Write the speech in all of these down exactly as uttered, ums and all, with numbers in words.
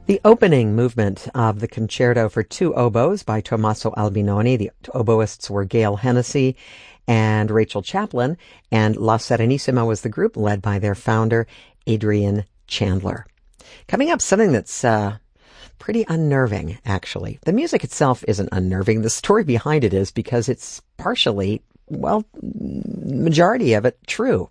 The opening movement of the Concerto for Two Oboes by Tommaso Albinoni. The oboists were Gail Hennessy and Rachel Chaplin, and La Serenissima was the group led by their founder, Adrian Chandler. Coming up, something that's uh, pretty unnerving, actually. The music itself isn't unnerving. The story behind it is, because it's partially, well, majority of it true.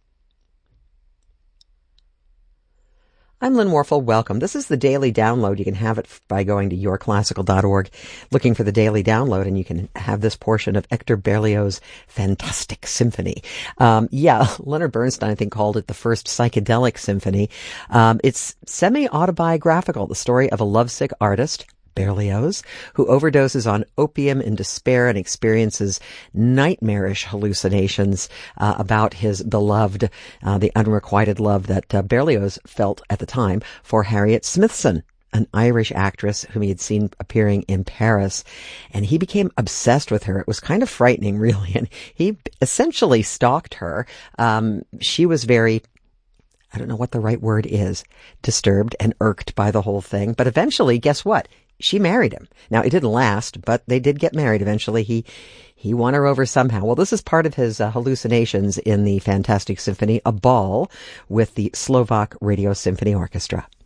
I'm Lynn Warfel. Welcome. This is the Daily Download. You can have it by going to your classical dot org, looking for the Daily Download, and you can have this portion of Hector Berlioz' Fantastic Symphony. Um, yeah, Leonard Bernstein, I think, called it the first psychedelic symphony. Um, it's semi-autobiographical, the story of a lovesick artist, Berlioz, who overdoses on opium in despair and experiences nightmarish hallucinations uh, about his beloved, uh, the unrequited love that uh, Berlioz felt at the time for Harriet Smithson, an Irish actress whom he had seen appearing in Paris. And he became obsessed with her. It was kind of frightening, really. And he essentially stalked her. Um, she was very, I don't know what the right word is, disturbed and irked by the whole thing. But eventually, guess what? She married him. Now, it didn't last, but they did get married eventually. He he won her over somehow. Well, this is part of his uh, hallucinations in the Fantastic Symphony, a ball with the Slovak Radio Symphony Orchestra.